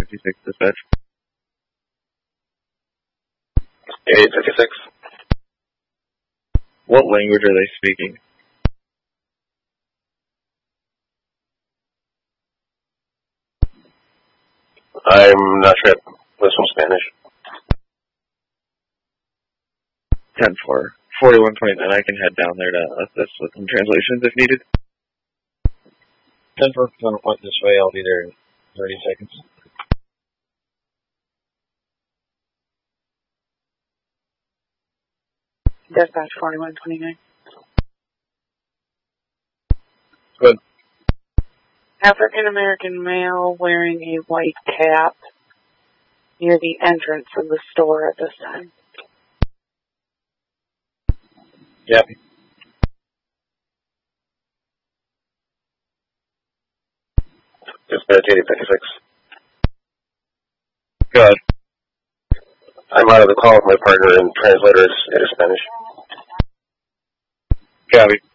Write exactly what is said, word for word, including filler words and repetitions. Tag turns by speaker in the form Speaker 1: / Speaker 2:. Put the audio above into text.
Speaker 1: fifty-six dispatch.
Speaker 2: eight fifty-six.
Speaker 1: What language are they speaking?
Speaker 2: I'm not sure. This one's Spanish.
Speaker 1: ten four. forty-one twenty-nine, I can head down there to assist with some translations if needed.
Speaker 3: ten four, if you want to point this way, I'll be there in thirty seconds.
Speaker 4: Dispatch forty-one twenty-nine.
Speaker 3: Good.
Speaker 4: African American male wearing a white cap near the entrance of the store at this time.
Speaker 3: Yep.
Speaker 2: Dispatch eighty fifty-six.
Speaker 1: Good.
Speaker 2: I'm out of the call with my partner and translator is, it is Spanish.
Speaker 1: Copy.